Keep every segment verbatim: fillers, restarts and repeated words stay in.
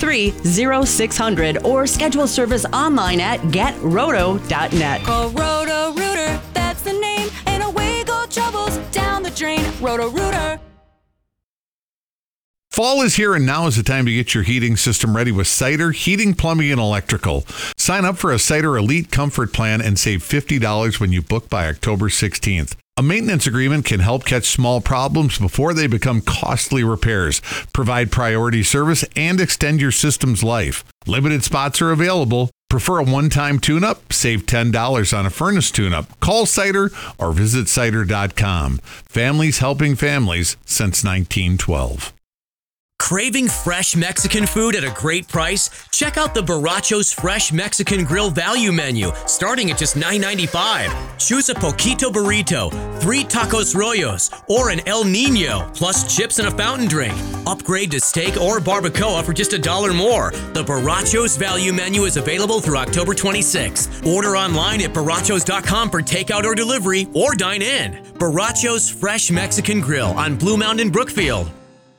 three, zero six zero zero or schedule service online at get roto dot net. Call Roto-Rooter, that's the name, and away go troubles down the drain. Roto-Rooter. Fall is here, and now is the time to get your heating system ready with Cider Heating, Plumbing, and Electrical. Sign up for a Cider Elite Comfort Plan and save fifty dollars when you book by October sixteenth. A maintenance agreement can help catch small problems before they become costly repairs, provide priority service, and extend your system's life. Limited spots are available. Prefer a one-time tune-up? Save ten dollars on a furnace tune-up. Call Cider or visit cider dot com. Families helping families since nineteen twelve. Craving fresh Mexican food at a great price? Check out the Barracho's Fresh Mexican Grill Value Menu, starting at just nine ninety-five. Choose a Poquito Burrito, three Tacos Rollos, or an El Nino, plus chips and a fountain drink. Upgrade to steak or barbacoa for just a dollar more. The Barracho's Value Menu is available through October twenty-sixth. Order online at barrachos dot com for takeout or delivery, or dine in. Barracho's Fresh Mexican Grill on Blue Mountain, Brookfield.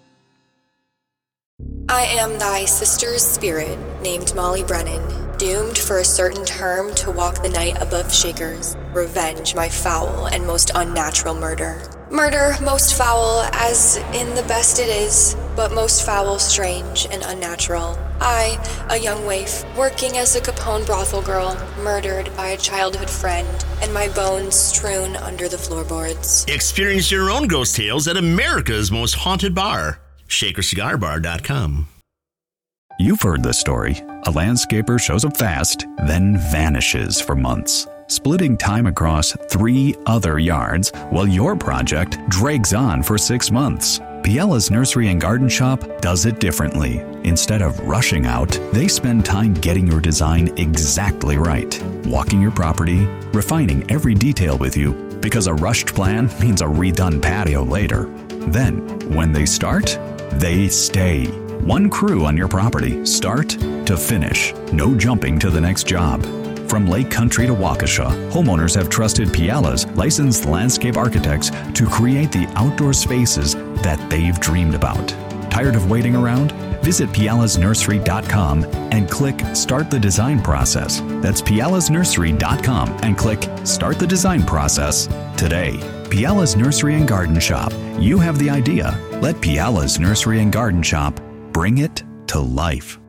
I am thy sister's spirit, named Molly Brennan, doomed for a certain term to walk the night above Shakers, revenge my foul and most unnatural murder. Murder most foul, as in the best it is, but most foul, strange, and unnatural. I, a young waif, working as a Capone brothel girl, murdered by a childhood friend, and my bones strewn under the floorboards. Experience your own ghost tales at America's most haunted bar. shaker cigar bar dot com. You've heard this story. A landscaper shows up fast, then vanishes for months, splitting time across three other yards while your project drags on for six months. Piella's Nursery and Garden Shop does it differently. Instead of rushing out, they spend time getting your design exactly right, walking your property, refining every detail with you, because a rushed plan means a redone patio later. Then, when they start, they stay. One crew on your property, start to finish. No jumping to the next job. From Lake Country to Waukesha, homeowners have trusted Piella's licensed landscape architects to create the outdoor spaces that they've dreamed about. Tired of waiting around? Visit piellas nursery dot com and click Start the Design Process. That's piellas nursery dot com and click Start the Design Process today. Piella's Nursery and Garden Shop. You have the idea. Let Piella's Nursery and Garden Shop bring it to life.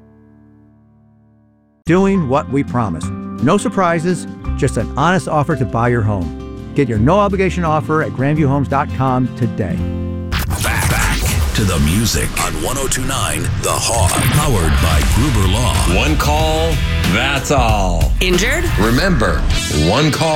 Doing what we promised. No surprises, just an honest offer to buy your home. Get your no-obligation offer at grandview homes dot com today. Back, back to the music on one oh two point nine The Hog. Powered by Gruber Law. One call, that's all. Injured? Remember, one call.